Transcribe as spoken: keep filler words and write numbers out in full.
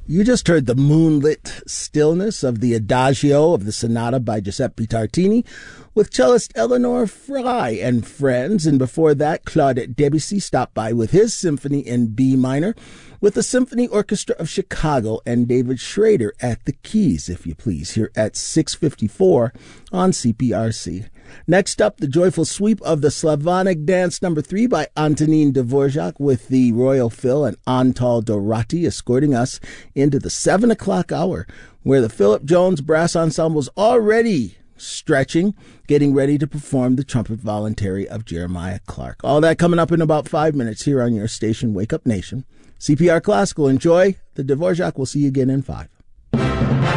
You just heard the moonlit stillness of the Adagio of the Sonata by Giuseppe Tartini with cellist Eleanor Fry and friends. And before that, Claude Debussy stopped by with his symphony in B minor with the Symphony Orchestra of Chicago and David Schrader at the keys, if you please, here at six fifty-four on C P R C. Next up, the joyful sweep of the Slavonic Dance number three by Antonin Dvorak with the Royal Phil and Antal Dorati escorting us into the seven o'clock hour, where the Philip Jones Brass Ensemble is already stretching, getting ready to perform the trumpet voluntary of Jeremiah Clark. All that coming up in about five minutes here on your station, Wake Up Nation. C P R Classical. Enjoy the Dvorak. We'll see you again in five.